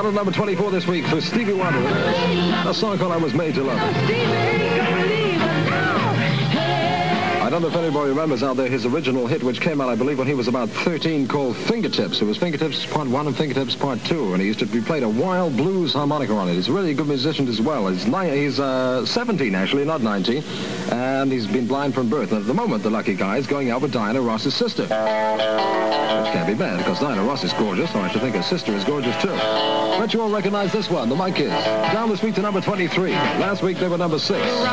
Down at number 24 this week for Stevie Wonder. A song called I Was Made to Love. I don't know if anybody remembers out there his original hit, which came out, I believe, when he was about 13, called Fingertips. It was Fingertips Part 1 and Fingertips Part 2, and he played a wild blues harmonica on it. He's really a good musician as well. He's 17, actually, not 19, and he's been blind from birth. And at the moment, the lucky guy is going out with Diana Ross's sister, which can't be bad, because Diana Ross is gorgeous, so I should think her sister is gorgeous, too. But you all recognize this one, the Mike Kids. Down this week to number 23. Last week, they were number 6.